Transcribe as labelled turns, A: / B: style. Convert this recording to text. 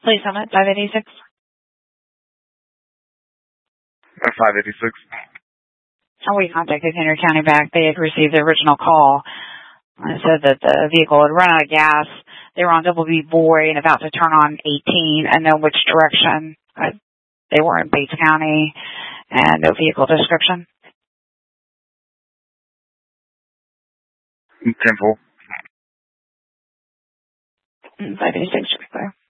A: Please summit 586.
B: 586.
A: We contacted Henry County back. They had received the original call. It said that the vehicle had run out of gas. They were on Double B Boy and about to turn on 18 and know which direction. They were in Bates County and no vehicle description.
B: 10-4.
A: 586 should be clear.